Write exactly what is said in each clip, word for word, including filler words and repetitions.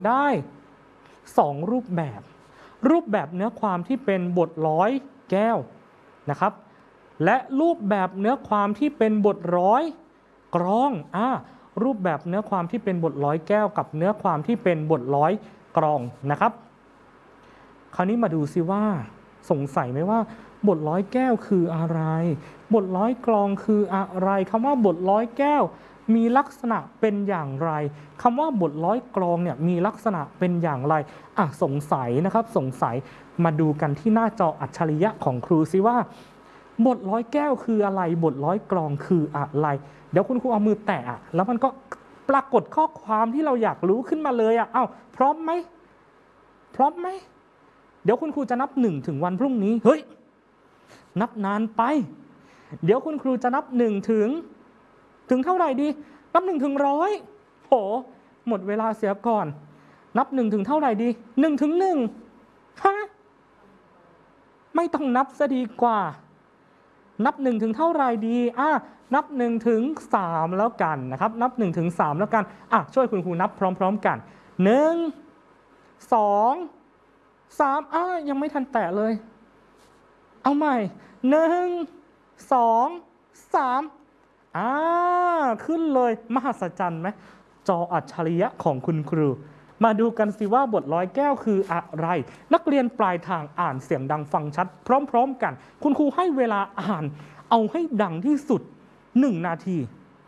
ได้สองรูปแบบ รูปแบบเนื้อความที่เป็นบทร้อยแก้วนะครับและรูปแบบเนื้อความที่เป็นบทร้อยกลองอ่ารูปแบบเนื้อความที่เป็นบทร้อยแก้วกับเนื้อความที่เป็นบทร้อยกลองนะครับคราวนี้มาดูซิว่าสงสัยไหมว่าบทร้อยแก้วคืออะไรบทร้อยกลองคืออะไรคำว่าบทร้อยแก้วมีลักษณะเป็นอย่างไรคำว่าบทร้อยกลองเนี่ยมีลักษณะเป็นอย่างไรอ่ะสงสัยนะครับสงสัยมาดูกันที่หน้าจออัจฉริยะของครูซิว่าบทร้อยแก้วคืออะไรบทร้อยกลองคืออะไรเดี๋ยวคุณครูเอามือแตะแล้วมันก็ปรากฏข้อความที่เราอยากรู้ขึ้นมาเลยอ่ะเอ้าพร้อมไหมพร้อมไหมเดี๋ยวคุณครูจะนับหนึ่งถึงวันพรุ่งนี้เฮ้ยนับนานไปเดี๋ยวคุณครูจะนับหนึ่งถึงถึงเท่าไหร่ดีนับหนึ่งถึงร้อยโหหมดเวลาเสียก่อนนับหนึ่งถึงเท่าไหร่ดีหนึ่งถึงหนึ่งฮะไม่ต้องนับซะดีกว่านับหนึ่งถึงเท่าไหร่ดีอ่ะนับหนึ่งถึงสามแล้วกันนะครับนับหนึ่งถึงสามแล้วกันอ่ะช่วยคุณครูนับพร้อมๆกันหนึ่งสองสามอ่ะยังไม่ทันแตะเลยเอาใหม่หนึ่งสองสามอ่าขึ้นเลยมหัศจรรย์ไหมจออัจฉริยะของคุณครูมาดูกันสิว่าบทร้อยแก้วคืออะไรนักเรียนปลายทางอ่านเสียงดังฟังชัดพร้อมๆกันคุณครูให้เวลาอ่านเอาให้ดังที่สุดหนึ่งนาที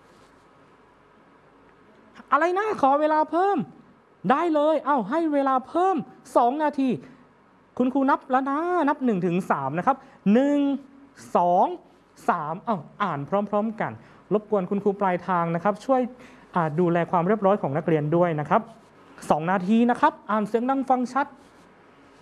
อะไรนะขอเวลาเพิ่มได้เลยเอาให้เวลาเพิ่มสองนาทีคุณครูนับแล้วนะนับหนึ่งถึงสามนะครับหนึ่ง สอง สามเอาอ่านพร้อมๆกันรบกวนคุณครูปลายทางนะครับช่วยดูแลความเรียบร้อยของนักเรียนด้วยนะครับสองนาทีนะครับอ่านเสียงดังฟังชัด